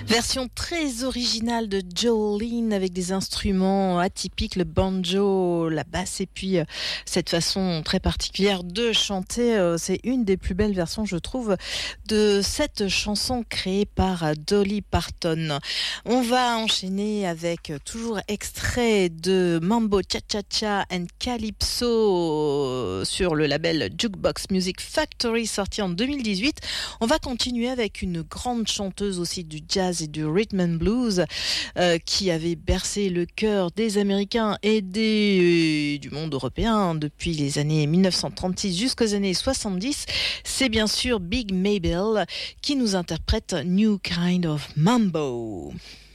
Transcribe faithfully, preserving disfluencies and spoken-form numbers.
Version très originale de Jolene avec des instruments atypiques, le banjo, la basse et puis euh, cette façon très particulière de chanter. euh, C'est une des plus belles versions, je trouve, de cette chanson créée par euh, Dolly Parton. On va enchaîner avec euh, toujours extrait de Mambo Cha Cha Cha and Calypso euh, sur le label Jukebox Music Factory sorti en deux mille dix-huit. On va continuer avec une grande chanteuse aussi du jazz et du rhythm and blues euh, qui avait bercé le cœur des Américains et des, du monde européen depuis les années dix-neuf cent trente-six jusqu'aux années soixante-dix. C'est bien sûr Big Maybelle qui nous interprète New Kind of Mambo.